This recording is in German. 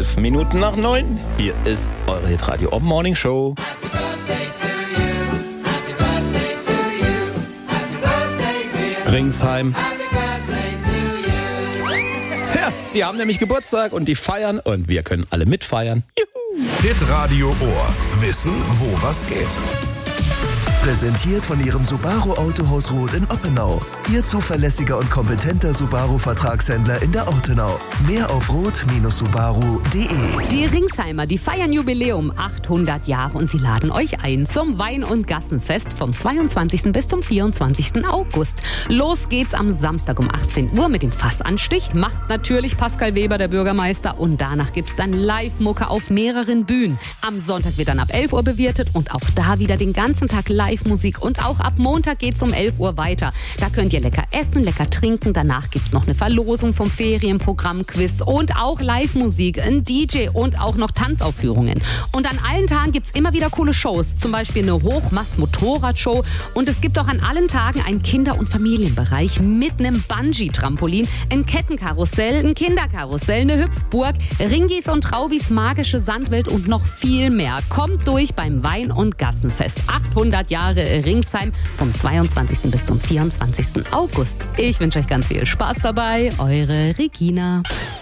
5 Minuten nach 9. Hier ist eure Hitradio Open Morning Show. Ringsheim. Ja, die haben nämlich Geburtstag und die feiern und wir können alle mitfeiern. Juhu! Hitradio Ohr. Wissen, wo was geht. Präsentiert von Ihrem Subaru Autohaus Roth in Oppenau. Ihr zuverlässiger und kompetenter Subaru-Vertragshändler in der Ortenau. Mehr auf roth-subaru.de. Die Ringsheimer, die feiern Jubiläum 800 Jahre und sie laden euch ein zum Wein- und Gassenfest vom 22. bis zum 24. August. Los geht's am Samstag um 18 Uhr mit dem Fassanstich. Macht natürlich Pascal Weber, der Bürgermeister. Und danach gibt's dann Live-Mucke auf mehreren Bühnen. Am Sonntag wird dann ab 11 Uhr bewirtet und auch da wieder den ganzen Tag Live-Musik. Und auch ab Montag geht's um 11 Uhr weiter. Da könnt ihr lecker essen, lecker trinken. Danach gibt's noch eine Verlosung vom Ferienprogramm-Quiz und auch Live-Musik, ein DJ und auch noch Tanzaufführungen. Und an allen Tagen gibt's immer wieder coole Shows. Zum Beispiel eine Hochmast-Motorrad-Show. Und es gibt auch an allen Tagen einen Kinder- und Familienbereich mit einem Bungee-Trampolin, ein Kettenkarussell, ein Kinderkarussell, eine Hüpfburg, Ringis und Traubis magische Sandwelt und noch viel mehr. Kommt durch beim Wein- und Gassenfest. 800 Jahre Ringsheim vom 22. bis zum 24. August. Ich wünsche euch ganz viel Spaß dabei. Eure Regina.